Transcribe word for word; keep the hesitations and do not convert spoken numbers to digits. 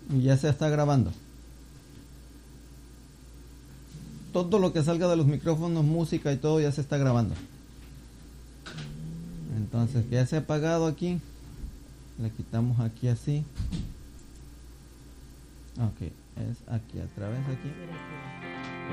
Y ya se está grabando. Todo lo que salga de los micrófonos, música y todo ya se está grabando. Entonces ya se ha apagado aquí. Le quitamos aquí así. Ok, es aquí, a través de aquí.